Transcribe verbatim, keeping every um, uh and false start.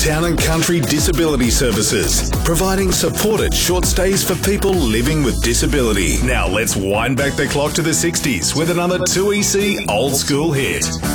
Town and Country Disability Services, providing supported short stays for people living with disability. Now let's wind back the clock to the sixties with another two E C old school hit.